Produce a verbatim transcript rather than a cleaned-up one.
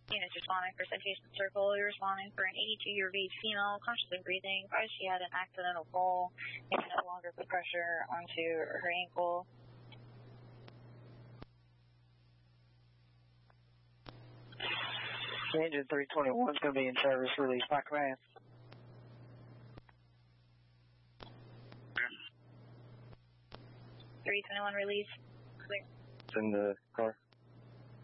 Units responding for Citation Circle. You're responding for an eighty-two-year of age female, consciously breathing. Probably she had an accidental fall and no longer put pressure onto her ankle. Engine three twenty-one is going to be in service release by command. three twenty-one release. Clear. It's in the car.